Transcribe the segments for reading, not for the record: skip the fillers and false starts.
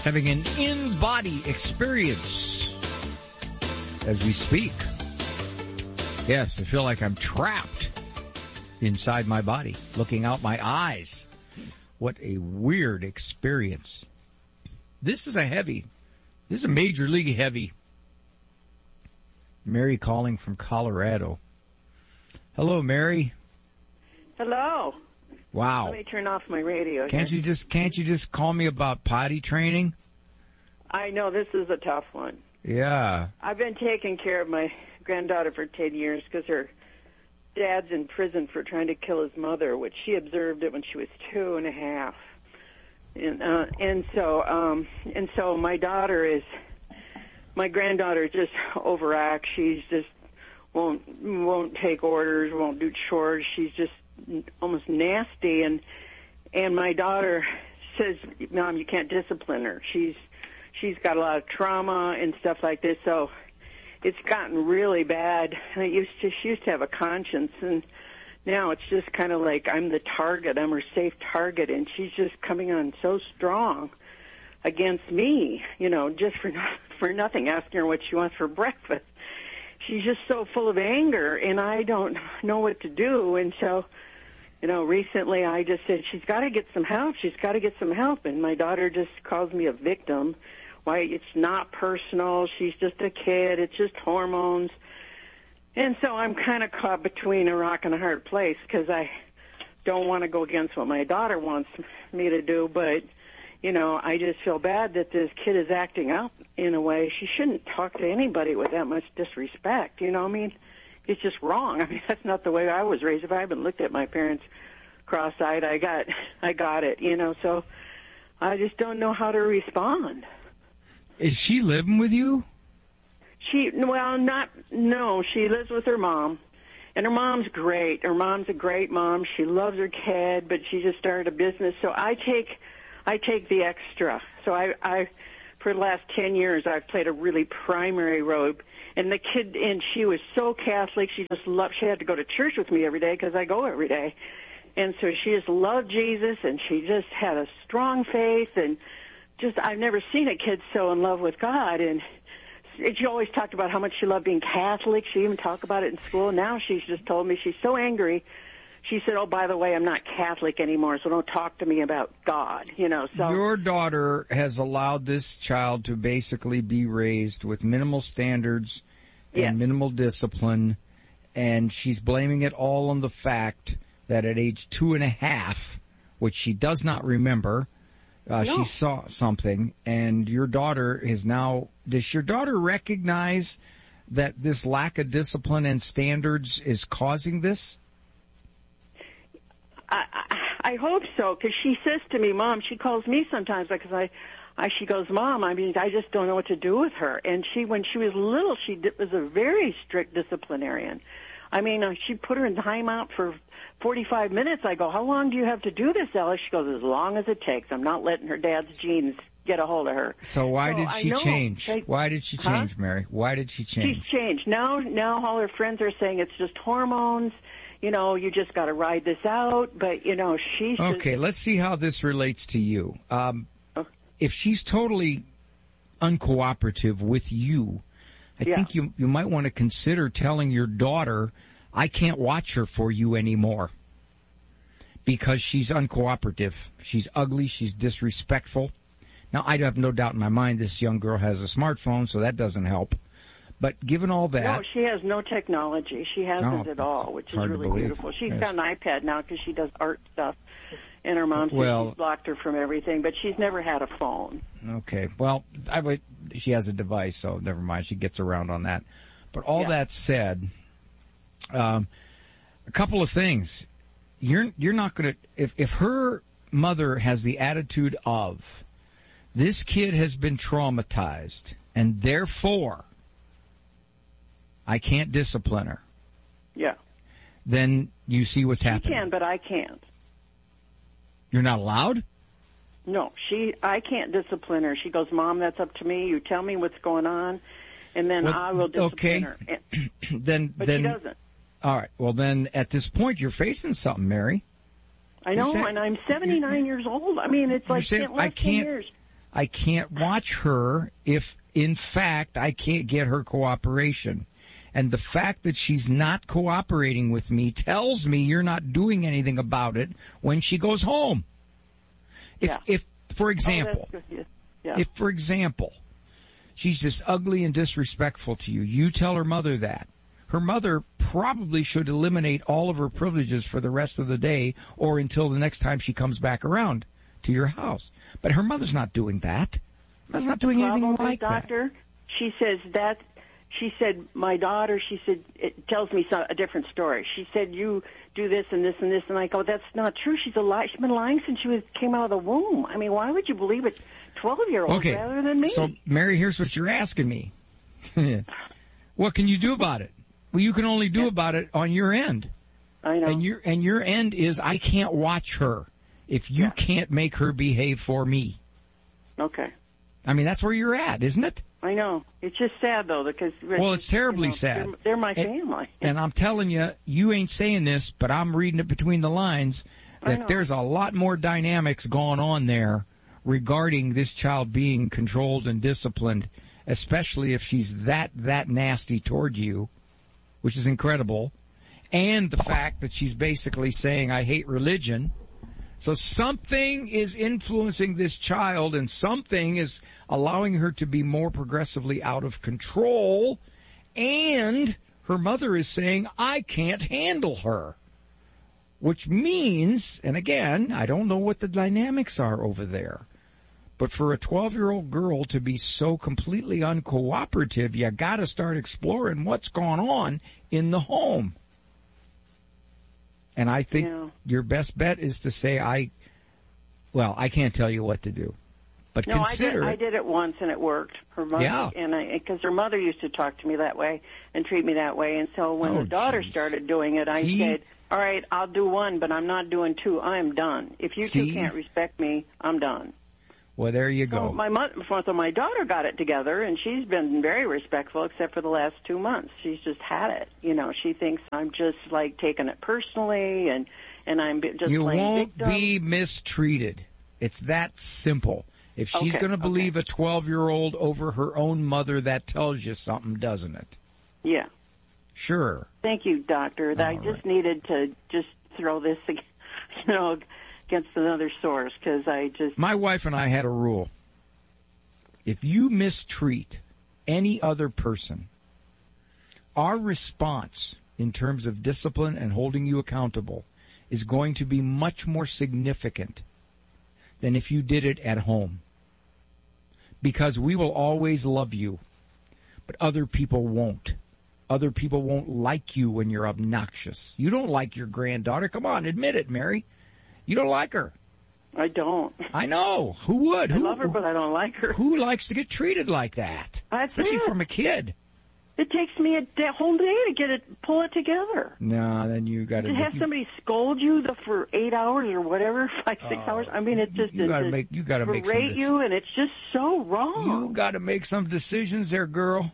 having an in-body experience as we speak. Yes, I feel like I'm trapped inside my body, looking out my eyes. What a weird experience. This is a major league heavy. Mary calling from Colorado. Hello, Mary. Hello. Wow. Let me turn off my radio. Can't you just call me about potty training? I know this is a tough one. Yeah. I've been taking care of my granddaughter for 10 years because her dad's in prison for trying to kill his mother, which she observed it when she was 2.5. And so my granddaughter just overacts. She's just won't take orders, won't do chores. She's just almost nasty. And my daughter says, "Mom, you can't discipline her. She's got a lot of trauma and stuff like this." So it's gotten really bad. She used to have a conscience, and now it's just kind of like I'm the target. I'm her safe target, and she's just coming on so strong against me, just for nothing, asking her what she wants for breakfast. She's just so full of anger, and I don't know what to do. And so, recently I just said, she's got to get some help. She's got to get some help. And my daughter just calls me a victim. Why, it's not personal. She's just a kid. It's just hormones. And so I'm kind of caught between a rock and a hard place because I don't want to go against what my daughter wants me to do, but I just feel bad that this kid is acting out in a way. She shouldn't talk to anybody with that much disrespect. It's just wrong. That's not the way I was raised. If I haven't looked at my parents cross-eyed, I got it, so I just don't know how to respond. Is she living with you? She lives with her mom. And her mom's great. Her mom's a great mom. She loves her kid, but she just started a business. So I take the extra. So I for the last 10 years, I've played a really primary role. And the kid, and she was so Catholic, she had to go to church with me every day because I go every day. And so she just loved Jesus, and she just had a strong faith, and I've never seen a kid so in love with God. And she always talked about how much she loved being Catholic. She even talked about it in school. Now she's just told me she's so angry. She said, "Oh, by the way, I'm not Catholic anymore, so don't talk to me about God." So your daughter has allowed this child to basically be raised with minimal standards and minimal discipline, and she's blaming it all on the fact that at age 2.5, which she does not remember, she saw something, and your daughter is now. Does your daughter recognize that this lack of discipline and standards is causing this? I hope so, because she says to me, "Mom," she calls me sometimes because she goes, "Mom, I just don't know what to do with her." And when she was little, she was a very strict disciplinarian. She put her in timeout for 45 minutes. I go, "How long do you have to do this, Ella?" She goes, "As long as it takes. I'm not letting her dad's genes get a hold of her." So why did she change? Why did she change, Mary? Why did she change? She's changed. Now all her friends are saying it's just hormones. You just got to ride this out. But, she's... Okay, let's see how this relates to you. If she's totally uncooperative with you, I think you might want to consider telling your daughter, "I can't watch her for you anymore," because she's uncooperative. She's ugly. She's disrespectful. Now, I have no doubt in my mind this young girl has a smartphone, so that doesn't help. But given all that... No, she has no technology. She hasn't at all, which is really beautiful. She's got an iPad now because she does art stuff. And her mom says she's blocked her from everything, but she's never had a phone. Okay. Well, she has a device, so never mind. She gets around on that. But all that said, a couple of things. You're not going to... If her mother has the attitude of, this kid has been traumatized, and therefore I can't discipline her. Yeah. Then you see what's happening. She can, but I can't. You're not allowed? No, I can't discipline her. She goes, "Mom, that's up to me. You tell me what's going on, and then I will discipline her." But she doesn't. All right. Well, then at this point, you're facing something, Mary. I know, and I'm 79 years old. It's like 10 years. I can't watch her if, in fact, I can't get her cooperation. And the fact that she's not cooperating with me tells me you're not doing anything about it when she goes home. If for example, she's just ugly and disrespectful to you, you tell her mother that. Her mother probably should eliminate all of her privileges for the rest of the day or until the next time she comes back around to your house. But her mother's not doing that. Mother's not doing anything like that. Doctor, she says that. She said, my daughter, she said, it tells me a different story. She said, you do this and this and this. And I go, that's not true. She's been lying since came out of the womb. I mean, why would you believe a 12-year-old rather than me? So, Mary, here's what you're asking me. What can you do about it? Well, you can only do about it on your end. I know. And your end is, I can't watch her if you can't make her behave for me. Okay. I mean, that's where you're at, isn't it? I know. It's just sad, though, because... Well, it's terribly sad. They're my family. And I'm telling you, you ain't saying this, but I'm reading it between the lines, that there's a lot more dynamics going on there regarding this child being controlled and disciplined, especially if she's that nasty toward you, which is incredible, and the fact that she's basically saying, I hate religion. So something is influencing this child, and something is allowing her to be more progressively out of control, and her mother is saying, I can't handle her. Which means, and again, I don't know what the dynamics are over there, but for a 12-year-old girl to be so completely uncooperative, you gotta start exploring what's going on in the home. And I think your best bet is to say, I can't tell you what to do, but consider I did it once and it worked. Her mother, because her mother used to talk to me that way and treat me that way. And so when the daughter started doing it, I said, all right, I'll do one, but I'm not doing two. I'm done. If you two can't respect me, I'm done. Well, there you go. So my daughter got it together, and she's been very respectful, except for the last 2 months. She's just had it. You know, she thinks I'm just like taking it personally, and I'm just you playing won't victim. be mistreated. It's that simple. If she's going to believe a 12-year-old over her own mother, that tells you something, doesn't it? Yeah. Sure. Thank you, Doctor. I just needed to just throw this, against another source, because My wife and I had a rule. If you mistreat any other person, our response in terms of discipline and holding you accountable is going to be much more significant than if you did it at home. Because we will always love you, but other people won't. Other people won't like you when you're obnoxious. You don't like your granddaughter. Come on, admit it, Mary. You don't like her. I don't. I know. Who would? I love her, but I don't like her. Who likes to get treated like that? Especially from a kid. It takes me a whole day to pull it together. No, then you got to have somebody scold you for 8 hours or whatever, 6 hours. I mean, it just you got to make berate you, and it's just so wrong. You got to make some decisions there, girl.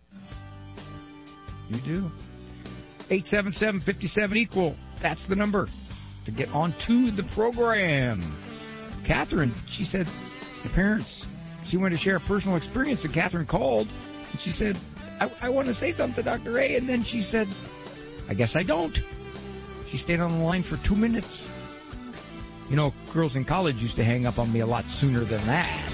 You do. 877-57-EQUAL. That's the number to get onto the program. Catherine, she said the parents, she wanted to share a personal experience, and Catherine called, and she said, I want to say something to Dr. A, and then she said, I guess I don't. She stayed on the line for 2 minutes. You know, girls in college used to hang up on me a lot sooner than that.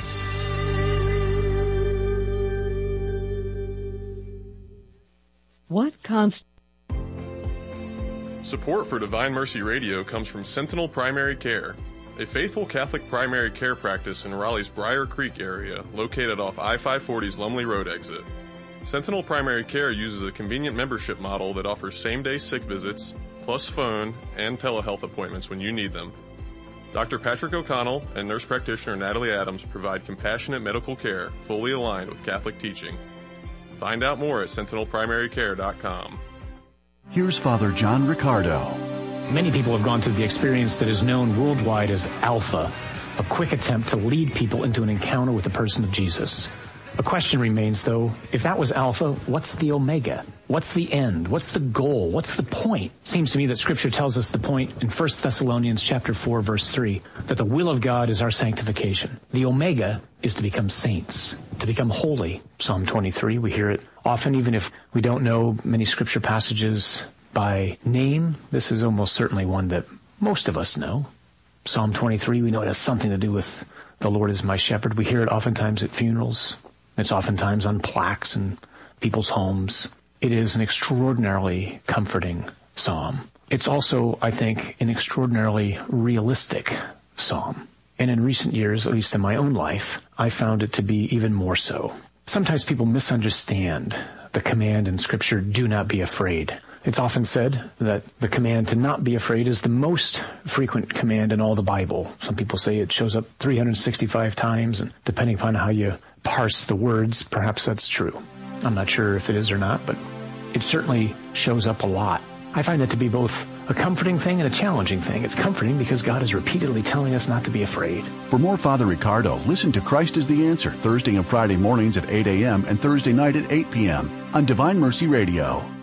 Support for Divine Mercy Radio comes from Sentinel Primary Care, a faithful Catholic primary care practice in Raleigh's Briar Creek area, located off I-540's Lumley Road exit. Sentinel Primary Care uses a convenient membership model that offers same-day sick visits, plus phone and telehealth appointments when you need them. Dr. Patrick O'Connell and nurse practitioner Natalie Adams provide compassionate medical care fully aligned with Catholic teaching. Find out more at sentinelprimarycare.com. Here's Father John Riccardo. Many people have gone through the experience that is known worldwide as Alpha, a quick attempt to lead people into an encounter with the person of Jesus. A question remains, though, if that was Alpha, what's the Omega? What's the end? What's the goal? What's the point? Seems to me that Scripture tells us the point in 1 Thessalonians chapter 4, verse 3, that the will of God is our sanctification. The Omega is to become saints, to become holy. Psalm 23, we hear it often, even if we don't know many Scripture passages by name. This is almost certainly one that most of us know. Psalm 23, we know it has something to do with the Lord is my shepherd. We hear it oftentimes at funerals. It's oftentimes on plaques in people's homes. It is an extraordinarily comforting psalm. It's also, I think, an extraordinarily realistic psalm. And in recent years, at least in my own life, I found it to be even more so. Sometimes people misunderstand the command in Scripture, do not be afraid. It's often said that the command to not be afraid is the most frequent command in all the Bible. Some people say it shows up 365 times, and depending upon how you parse the words, perhaps that's true. I'm not sure if it is or not, but it certainly shows up a lot. I find it to be both a comforting thing and a challenging thing. It's comforting because God is repeatedly telling us not to be afraid. For more Father Ricardo, listen to Christ is the Answer Thursday and Friday mornings at 8 a.m. and Thursday night at 8 p.m. on Divine Mercy Radio.